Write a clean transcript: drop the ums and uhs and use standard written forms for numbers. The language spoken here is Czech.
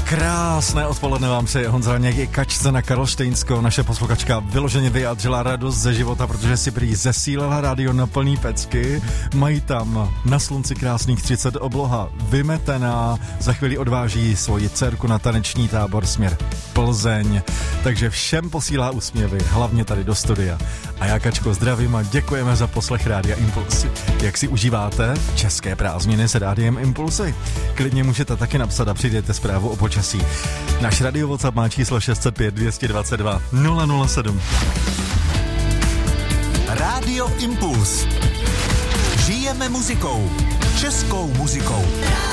Krásné odpoledne vám přeje Honza Raněk i Kačce na Karlštejnsko. Naše posluchačka vyloženě vyjádřila radost ze života, protože si prý zesílila rádio na plný pecky. Mají tam na slunci krásných 30, obloha vymetená. Za chvíli odváží svoji dcerku na taneční tábor směr Plzeň. Takže všem posílá úsměvy, hlavně tady do studia. A já, Kačko, zdravím a děkujeme za poslech Rádia Impulsy. Jak si užíváte české prázdniny s Rádiem Impulsy? Klidně můžete taky napsat a přidejte zprávu o počasí. Náš radio WhatsApp má číslo 605 222 007. Rádio Impuls. Žijeme muzikou. Českou muzikou.